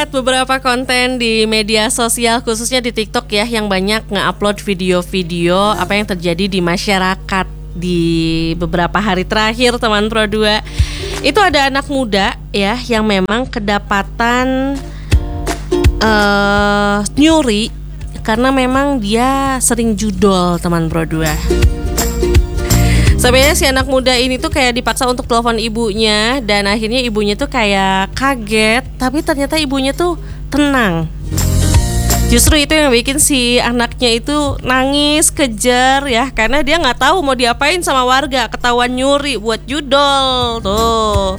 Beberapa konten di media sosial khususnya di TikTok ya yang banyak nge-upload video-video apa yang terjadi di masyarakat di beberapa hari terakhir teman Pro 2. Itu ada anak muda ya yang memang kedapatan nyuri karena memang dia sering judol teman Pro 2. Sebenarnya si anak muda ini tuh kayak dipaksa untuk telepon ibunya dan akhirnya ibunya tuh kayak kaget, tapi ternyata ibunya tuh tenang. Justru itu yang bikin si anaknya itu nangis, kejar ya, karena dia nggak tahu mau diapain sama warga, ketahuan nyuri buat judol tuh.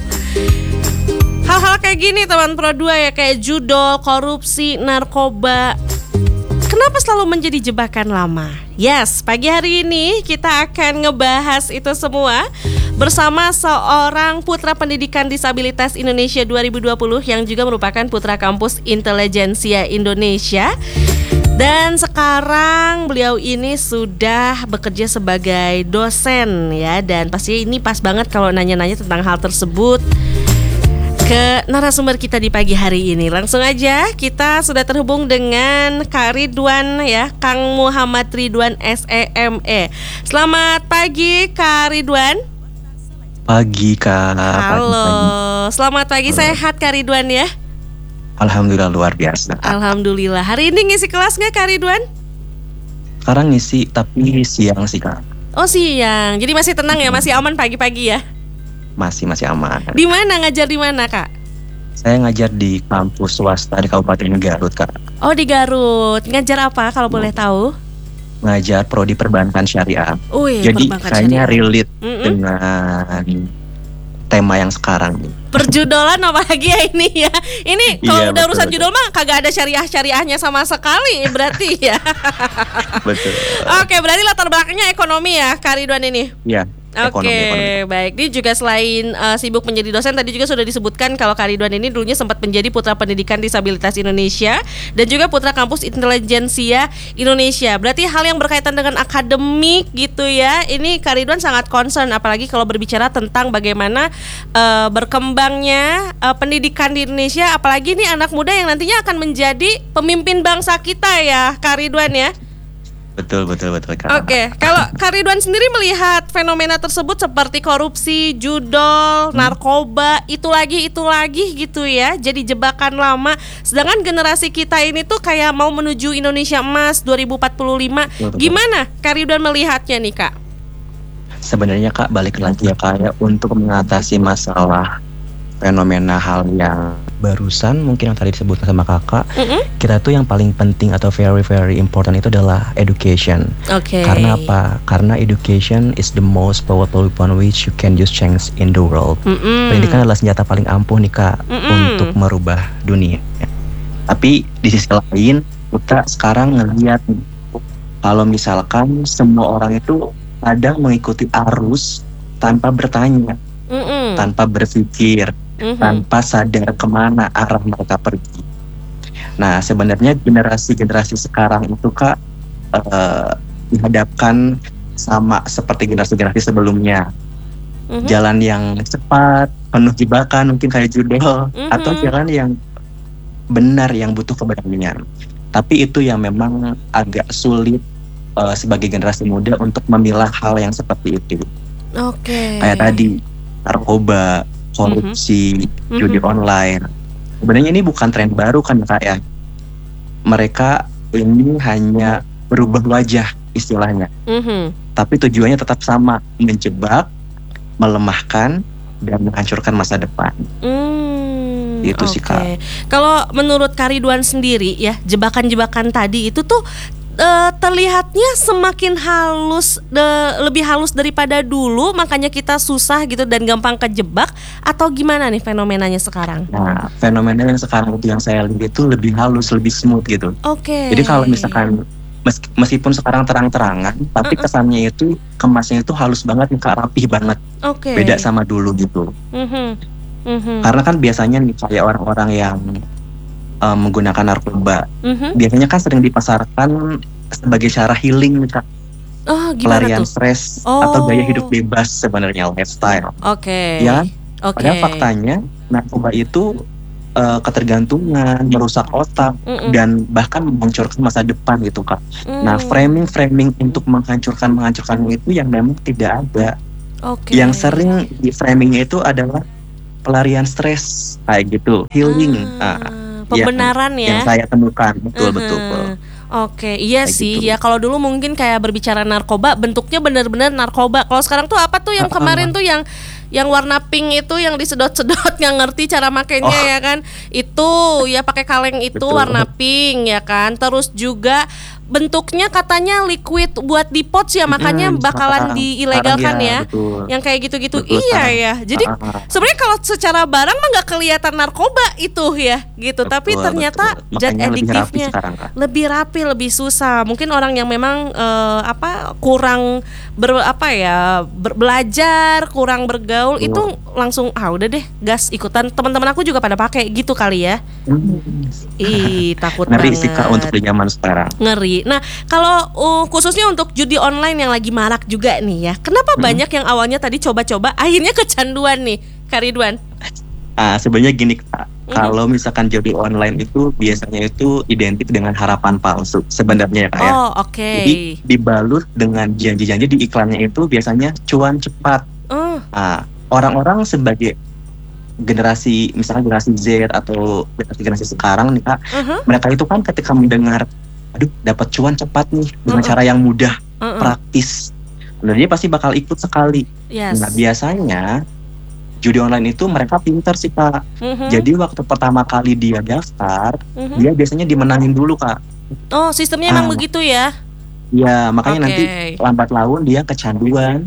Hal-hal kayak gini teman Pro 2 ya, kayak judol, korupsi, narkoba. Kenapa selalu menjadi jebakan lama? Yes, pagi hari ini kita akan ngebahas itu semua bersama seorang putra pendidikan disabilitas Indonesia 2020 yang juga merupakan putra kampus Intelijensia Indonesia. Dan sekarang beliau ini sudah bekerja sebagai dosen ya. Dan pasti ini pas banget kalau nanya-nanya tentang hal tersebut ke narasumber kita di pagi hari ini. Langsung aja kita sudah terhubung dengan Kak Ridwan ya, Kang Muhammad Ridwan SEME. Selamat pagi Kak Ridwan. Pagi Kak. Halo, pagi. Selamat pagi. Halo. Sehat Kak Ridwan ya? Alhamdulillah luar biasa. Alhamdulillah. Hari ini ngisi kelas nggak Kak Ridwan? Sekarang ngisi tapi siang sih Kak. Oh siang, jadi masih tenang ya, masih aman pagi-pagi ya? Masih aman. Di mana, ngajar di mana Kak? Saya ngajar di kampus swasta di Kabupaten Garut Kak. Oh di Garut, ngajar apa kalau boleh tahu? Ngajar prodi perbankan syariah. Jadi kayaknya relate dengan tema yang sekarang. Perjudolan apalagi ya ini ya. Ini kalau udah urusan judul mah kagak ada syariah-syariahnya sama sekali berarti ya. Betul. Oke, berarti latar belakangnya ekonomi ya Kak Ridwan ini? Iya. Oke, baik. Ini juga selain sibuk menjadi dosen, tadi juga sudah disebutkan kalau Kak Ridwan ini dulunya sempat menjadi putra pendidikan disabilitas Indonesia dan juga putra kampus Intelijensia Indonesia. Berarti hal yang berkaitan dengan akademik gitu ya. Ini Kak Ridwan sangat concern, apalagi kalau berbicara tentang bagaimana berkembangnya pendidikan di Indonesia, apalagi ini anak muda yang nantinya akan menjadi pemimpin bangsa kita ya, Kak Ridwan ya. Betul Kak. Oke, kalau Kak Ridwan sendiri melihat fenomena tersebut seperti korupsi, judol, narkoba, itu lagi gitu ya, jadi jebakan lama. Sedangkan generasi kita ini tuh kayak mau menuju Indonesia Emas 2045. Betul. Gimana Kak Ridwan melihatnya nih Kak? Sebenarnya Kak, balik lagi ya Kak ya, untuk mengatasi masalah fenomena hal yang barusan mungkin yang tadi disebutkan sama kakak, kita tuh yang paling penting atau very important itu adalah education. Karena apa? Karena education is the most powerful weapon which you can use change in the world. Pendidikan adalah senjata paling ampuh nih Kak untuk merubah dunia. Tapi di sisi lain kita sekarang ngelihat kalau misalkan semua orang itu kadang mengikuti arus tanpa bertanya, tanpa berpikir, tanpa sadar kemana arah mereka pergi. Nah sebenarnya generasi sekarang itu Kak dihadapkan sama seperti generasi sebelumnya, jalan yang cepat, penuh jebakan mungkin kayak judol, atau jalan yang benar yang butuh keberanian. Tapi itu yang memang agak sulit sebagai generasi muda untuk memilah hal yang seperti itu. Kayak tadi narkoba, korupsi, judi online. Sebenarnya ini bukan tren baru kan Kak ya. Mereka ini hanya berubah wajah istilahnya. Tapi tujuannya tetap sama, menjebak, melemahkan, dan menghancurkan masa depan. Itu sih Kak. Kalau menurut Kak Ridwan sendiri ya, jebakan-jebakan tadi itu tuh terlihatnya semakin halus, lebih halus daripada dulu, makanya kita susah gitu dan gampang kejebak, atau gimana nih fenomenanya sekarang? Nah, fenomena yang sekarang itu yang saya lihat itu lebih halus, lebih smooth gitu. Jadi kalau misalkan meskipun sekarang terang-terangan, tapi kesannya itu kemasnya itu halus banget, Kak, rapih banget. Beda sama dulu gitu. Karena kan biasanya nih kayak orang-orang yang menggunakan narkoba, biasanya kan sering dipasarkan sebagai cara healing, Kak. Pelarian stres atau gaya hidup bebas sebenarnya, lifestyle. Ya, padahal faktanya narkoba itu ketergantungan, merusak otak, dan bahkan menghancurkan masa depan gitu Kak. Nah, framing untuk menghancurkan itu yang memang tidak ada. Yang sering di framingnya itu adalah pelarian stres kayak gitu, healing. Pembenaran yang saya temukan betul. Iya kayak sih gitu. Ya kalau dulu mungkin kayak berbicara narkoba bentuknya benar-benar narkoba. Kalau sekarang tuh apa tuh yang kemarin tuh yang warna pink itu yang disedot-sedot, nggak ngerti cara makainya ya kan, itu ya pakai kaleng itu warna pink ya kan. Terus juga bentuknya katanya liquid buat di pouch ya, makanya bakalan diilegalkan ya. Yang kayak gitu-gitu. Iya ya. Jadi sebenarnya kalau secara barang mah nggak kelihatan narkoba itu ya gitu, tapi ternyata zat adiktifnya lebih rapi, lebih susah. Mungkin orang yang memang kurang belajar, kurang bergaul itu langsung udah deh gas ikutan. Teman-teman aku juga pada pakai gitu kali ya. Takut ngeri banget. Ngeri sih Kak untuk di zaman sekarang. Ngeri. Nah, kalau khususnya untuk judi online yang lagi marak juga nih ya, kenapa banyak yang awalnya tadi coba-coba akhirnya kecanduan nih, Kak Ridwan? Sebenarnya gini Kak, kalau misalkan judi online itu biasanya itu identik dengan harapan palsu sebenarnya ya Kak ya. Jadi dibalut dengan janji-janji di iklannya itu biasanya cuan cepat. Orang-orang sebagai generasi misalkan generasi Z atau generasi sekarang nih Kak, mereka itu kan ketika mendengar dapat cuan cepat nih dengan cara yang mudah, praktis, dan dia pasti bakal ikut sekali. Nah biasanya judi online itu mereka pintar sih Kak. Jadi waktu pertama kali dia daftar, dia biasanya dimenangin dulu Kak. Sistemnya emang begitu ya? Ya, makanya nanti lambat laun dia kecanduan.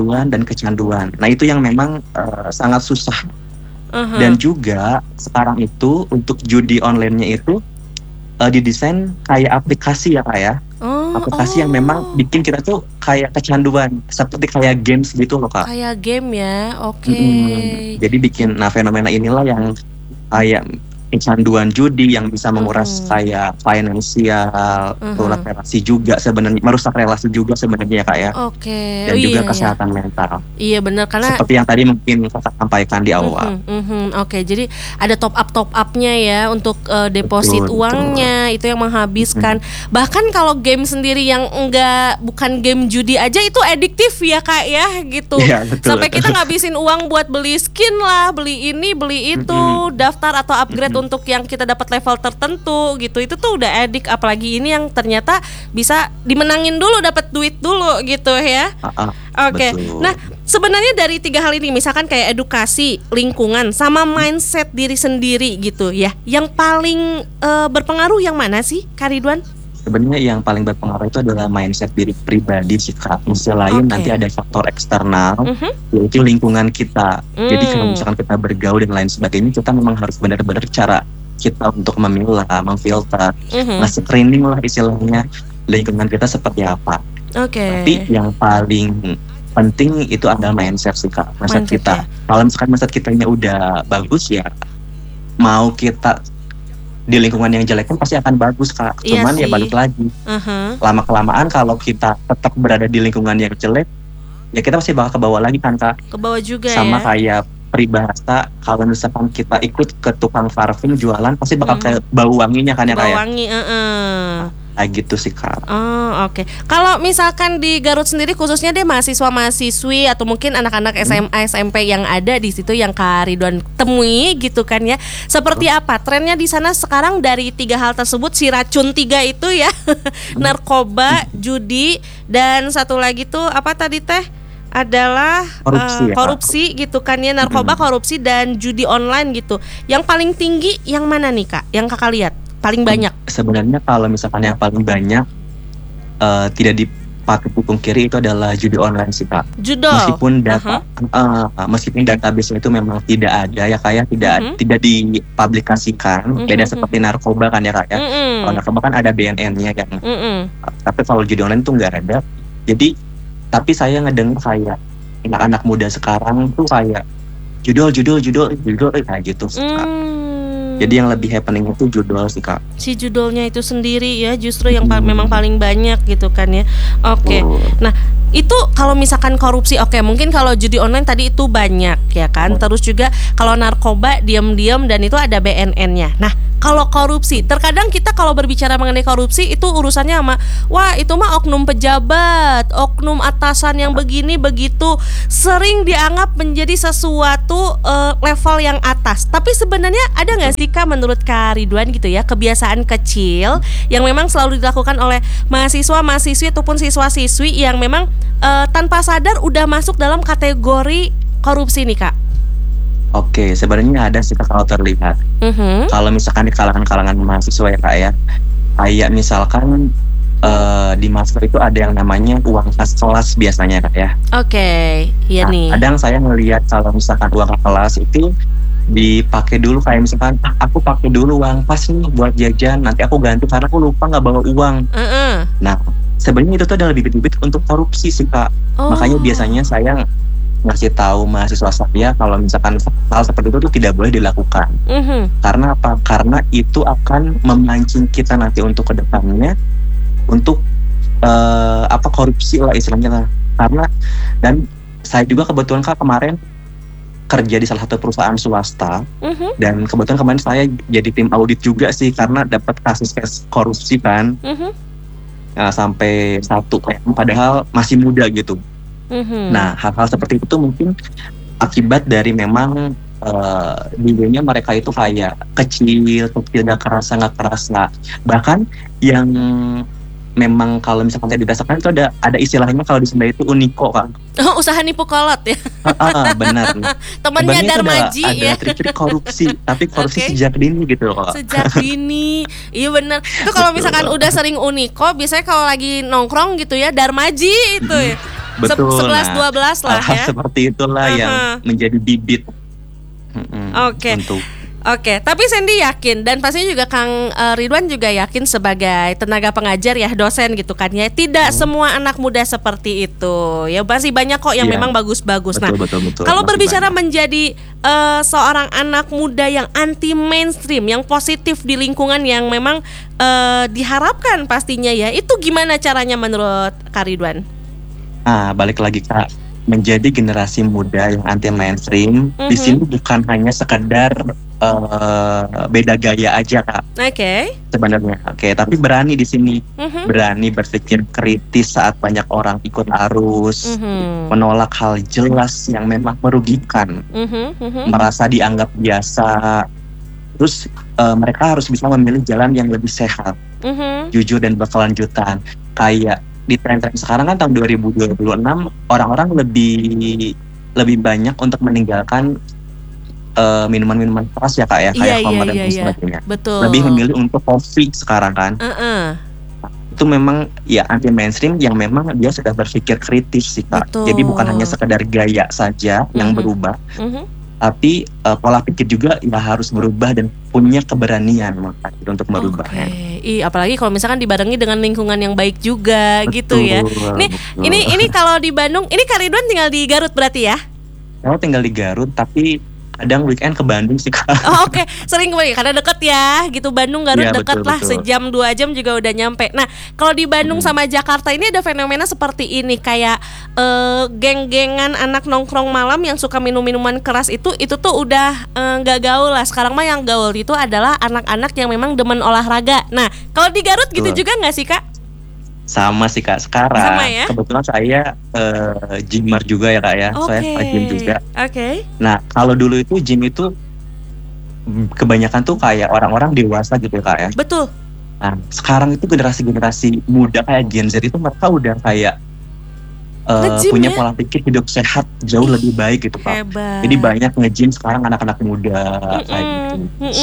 Nah itu yang memang sangat susah. Dan juga sekarang itu untuk judi online-nya itu didesain kayak aplikasi ya Kak ya. Aplikasi yang memang bikin kita tuh kayak kecanduan, seperti kayak games gitu loh Kak. Kayak game ya, Jadi bikin, fenomena inilah yang kayak kecanduan judi yang bisa menguras kayak finansial, relasi juga sebenarnya, merusak relasi juga sebenarnya ya Kak ya. Dan juga kesehatan mental. Iya benar, karena seperti yang tadi mungkin Kakak sampaikan di awal. Jadi ada top up-nya ya untuk deposit uangnya, itu yang menghabiskan. Bahkan kalau game sendiri yang bukan game judi aja itu adiktif ya Kak ya gitu. Sampai kita ngabisin uang buat beli skin lah, beli ini, beli itu, daftar atau upgrade untuk yang kita dapat level tertentu gitu. Itu tuh udah edik, apalagi ini yang ternyata bisa dimenangin dulu, dapat duit dulu gitu ya. Nah, sebenarnya dari 3 hal ini, misalkan kayak edukasi, lingkungan, sama mindset diri sendiri gitu ya, yang paling berpengaruh yang mana sih Kak Ridwan? Sebenarnya yang paling berpengaruh itu adalah mindset diri pribadi sih Kak. Lain nanti ada faktor eksternal, yaitu lingkungan kita. Jadi kalau misalkan kita bergaul dan lain sebagainya, kita memang harus benar-benar cara kita untuk memilah, memfilter, nge-screening lah istilahnya lingkungan kita seperti apa. Tapi yang paling penting itu adalah mindset sih Kak, mindset kita. Kalau misalkan mindset kitanya udah bagus ya, mau kita di lingkungan yang jelek kan pasti akan bagus Kak. Cuman ya balik lagi, lama-kelamaan kalau kita tetap berada di lingkungan yang jelek, ya kita pasti bakal ke bawah lagi kan Kak. Ke bawah juga sama kayak peribahasa, kalau misalkan kita ikut ke tukang parfum jualan, pasti bakal ke bau wanginya kan ya Kak. Bau wangi, gitu sih Kak. Kalau misalkan di Garut sendiri khususnya deh mahasiswa-mahasiswi atau mungkin anak-anak SMA, SMP yang ada di situ yang Kak Ridwan temui gitu kan ya, seperti apa trennya di sana sekarang dari 3 hal tersebut, si racun 3 itu ya, narkoba, judi, dan satu lagi tuh apa tadi teh? Adalah korupsi gitu kan ya, narkoba, korupsi, dan judi online gitu. Yang paling tinggi yang mana nih Kak? Yang Kakak lihat paling banyak? Sebenarnya kalau misalkan yang paling banyak tidak dipakai pungkiri kiri itu adalah judi online sih Kak. Meskipun data meskipun database itu memang tidak ada ya Kak ya, tidak dipublikasikan, beda seperti narkoba kan ya Kak ya. Kalau narkoba kan ada BNN-nya kan. Tapi kalau judi online tuh nggak ada. Jadi tapi saya ngedengar kayak anak-anak muda sekarang tuh kayak judul kayak gitu sih Kak. Jadi yang lebih happening itu judul sih Kak. Si judulnya itu sendiri ya, justru yang memang paling banyak gitu kan ya. Nah Itu kalau misalkan korupsi, oke, mungkin kalau judi online tadi itu banyak ya kan. Terus juga kalau narkoba diam-diam dan itu ada BNN-nya. Nah, kalau korupsi, terkadang kita kalau berbicara mengenai korupsi itu urusannya sama, wah itu mah oknum pejabat, oknum atasan yang begini begitu, sering dianggap menjadi sesuatu level yang atas. Tapi sebenarnya ada nggak sih Kak, menurut Kak Ridwan gitu ya, kebiasaan kecil yang memang selalu dilakukan oleh mahasiswa-mahasiswi ataupun siswa-siswi yang memang tanpa sadar udah masuk dalam kategori korupsi nih Kak? Oke, sebenarnya ada sih Kak, kalau terlihat. Kalau misalkan di kalangan mahasiswa ya Kak ya, kayak misalkan di mahasiswa itu ada yang namanya uang kas kelas biasanya Kak ya. Oke, iya Nah, nih. kadang saya ngelihat kalau misalkan uang kas kelas itu dipakai dulu, kayak misalkan aku pakai dulu uang pas nih buat jajan, nanti aku ganti karena aku lupa nggak bawa uang. Nah, sebenarnya itu tuh adalah bibit-bibit untuk korupsi sih Kak. Makanya biasanya saya ngasih tahu mahasiswa saya kalau misalkan hal seperti itu tuh tidak boleh dilakukan. Karena apa? Karena itu akan memancing kita nanti untuk kedepannya untuk korupsi lah istilahnya lah. Karena dan saya juga kebetulan Kak kemarin kerja di salah satu perusahaan swasta, dan kebetulan kemarin saya jadi tim audit juga sih karena dapat kasus korupsi kan. Sampai 1 padahal masih muda gitu. Nah, hal-hal seperti itu mungkin akibat dari memang dulunya mereka itu kayak kecil, nggak kerasa. Bahkan yang memang kalau misalkan saya dirasakan itu ada istilahnya kalau di Sunda itu uniko Kak. Usaha nipu kolot ya. Benar. Temannya Darmaji ya. Ada trik-trik korupsi, tapi korupsi sejak dini gitu loh Kak. Sejak dini, iya benar. Itu kalau misalkan udah sering uniko, biasanya kalau lagi nongkrong gitu ya, Darmaji itu ya. Betul. 11-12 lah hal ya. seperti itulah yang menjadi bibit. Oke, tapi Sandy yakin dan pastinya juga Kang Ridwan juga yakin sebagai tenaga pengajar ya, dosen gitu kan ya. Tidak semua anak muda seperti itu. Ya masih banyak kok yang memang bagus-bagus. Betul. Kalau berbicara menjadi seorang anak muda yang anti mainstream, yang positif di lingkungan yang memang diharapkan pastinya ya, itu gimana caranya menurut Kak Ridwan? Balik lagi Kak, menjadi generasi muda yang anti mainstream di sini bukan hanya sekedar beda gaya aja Kak. Sebenarnya. Tapi berani di sini, berani berpikir kritis saat banyak orang ikut arus, menolak hal jelas yang memang merugikan, merasa dianggap biasa. Terus mereka harus bisa memilih jalan yang lebih sehat, jujur dan berkelanjutan. Kayak di tren-tren sekarang kan tahun 2026 orang-orang lebih banyak untuk meninggalkan minuman-minuman keras ya Kak ya, kayak homer dan sebagainya. Betul. Lebih memilih untuk kopi sekarang kan. Itu memang ya anti mainstream yang memang dia sudah berpikir kritis sih Kak. Betul. Jadi bukan hanya sekedar gaya saja yang berubah, tapi pola pikir juga ya harus berubah dan punya keberanian untuk merubahnya. Apalagi kalau misalkan dibarengi dengan lingkungan yang baik juga. Betul, gitu ya. Ini kalau di Bandung, ini Kak Ridwan tinggal di Garut berarti ya? Saya tinggal di Garut, tapi kadang weekend ke Bandung sih Kak. Oke. Sering kembali karena deket ya gitu. Bandung Garut ya, deket lah, sejam 2 jam juga udah nyampe. Nah kalau di Bandung sama Jakarta ini ada fenomena seperti ini, kayak geng-gengan anak nongkrong malam yang suka minum-minuman keras itu tuh udah gak gaul lah. Sekarang mah yang gaul itu adalah anak-anak yang memang demen olahraga. Nah kalau di Garut gitu juga gak sih Kak? Sama sih Kak, sekarang sama, ya? Kebetulan saya gymmer juga ya Kak ya. Saya gym juga. Nah kalau dulu itu gym itu kebanyakan tuh kayak orang-orang dewasa gitu ya Kak ya. Betul. Nah sekarang itu generasi muda kayak Gen Z itu mereka udah kayak punya pola pikir hidup sehat jauh lebih baik gitu Pak. Hebat. Jadi banyak nge-gym sekarang anak-anak muda kayak gitu.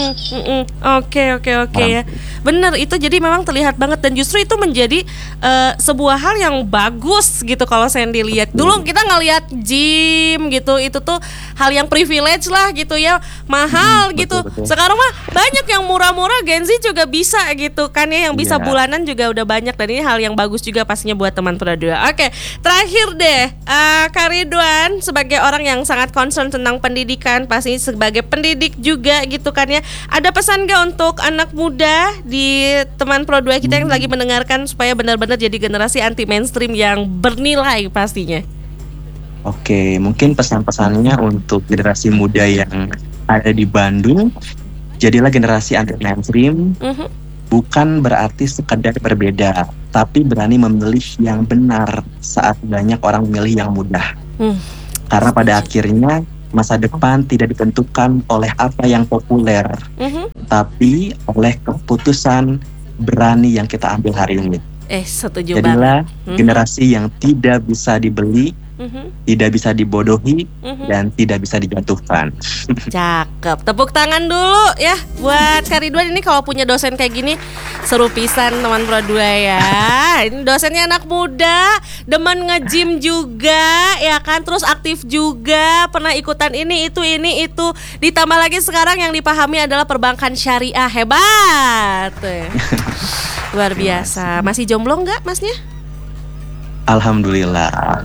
Oke ya. Bener, itu jadi memang terlihat banget dan justru itu menjadi sebuah hal yang bagus gitu kalau Sandy lihat. Dulu kita ngelihat gym gitu, itu tuh hal yang privilege lah gitu ya, mahal gitu. Betul. Sekarang mah banyak yang murah-murah, Gen Z juga bisa gitu kan ya, yang bisa bulanan juga udah banyak, dan ini hal yang bagus juga pastinya buat teman Pro 2. Oke, terakhir terakhir deh, Kak Ridwan sebagai orang yang sangat concern tentang pendidikan, pasti sebagai pendidik juga gitu kan ya. Ada pesan gak untuk anak muda di teman Pro 2 kita yang lagi mendengarkan supaya benar-benar jadi generasi anti mainstream yang bernilai pastinya? Oke, mungkin pesan-pesannya untuk generasi muda yang ada di Bandung, jadilah generasi anti mainstream. Bukan berarti sekedar berbeda, tapi berani memilih yang benar saat banyak orang memilih yang mudah. Karena pada akhirnya masa depan tidak ditentukan oleh apa yang populer, tapi oleh keputusan berani yang kita ambil hari ini. Setuju Jadilah generasi yang tidak bisa dibeli, tidak bisa dibodohi, dan tidak bisa dijatuhkan. Cakep, tepuk tangan dulu ya buat Kak Ridwan. Ini kalau punya dosen kayak gini seru pisan teman Pro 2 ya. Ini dosennya anak muda, demen nge-gym juga ya kan, terus aktif juga, pernah ikutan ini itu. Ditambah lagi sekarang yang dipahami adalah perbankan syariah. Hebat. Luar biasa. Masih jomblo nggak masnya? Alhamdulillah.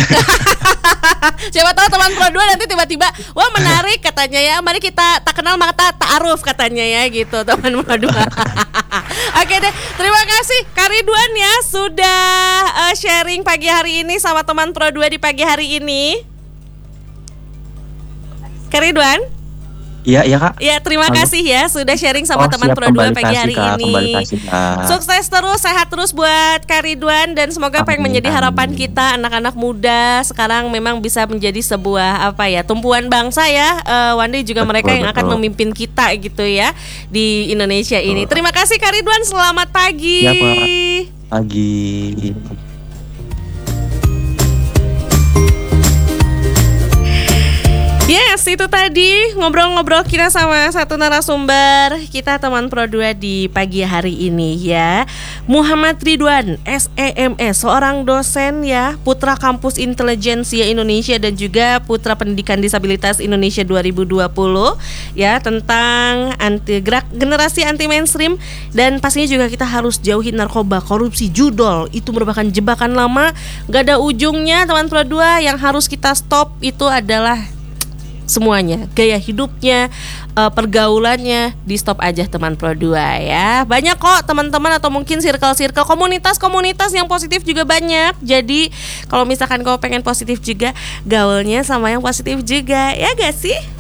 Siapa tahu teman Pro 2 nanti tiba-tiba wah menarik katanya ya, mari kita tak kenal maka ta'aruf katanya ya gitu teman Pro 2. Oke deh, terima kasih Kak Ridwan ya sudah sharing pagi hari ini sama teman Pro 2 di pagi hari ini. Kak Ridwan? Iya Kak. Ya terima kasih ya sudah sharing sama teman Pro 2 pagi hari ini. Sukses terus, sehat terus buat Kak Ridwan, dan semoga apa yang menjadi harapan kita anak-anak muda sekarang memang bisa menjadi sebuah tumpuan bangsa ya. One day juga mereka yang akan memimpin kita gitu ya di Indonesia ini. Terima kasih Kak Ridwan, selamat pagi. Ya, pagi. Yes, itu tadi ngobrol-ngobrol kita sama satu narasumber kita teman Pro 2 di pagi hari ini ya. Muhammad Ridwan, SEMS, seorang dosen ya, Putra Kampus Intelijensia Indonesia dan juga Putra Pendidikan Disabilitas Indonesia 2020 ya, tentang generasi anti mainstream. Dan pastinya juga kita harus jauhi narkoba, korupsi, judol. Itu merupakan jebakan lama, gak ada ujungnya teman Pro 2. Yang harus kita stop itu adalah semuanya, gaya hidupnya, pergaulannya, di stop aja teman Pro 2 ya. Banyak kok teman-teman atau mungkin circle-circle, komunitas-komunitas yang positif juga banyak. Jadi kalau misalkan kau pengen positif juga, gaulnya sama yang positif juga, ya gak sih?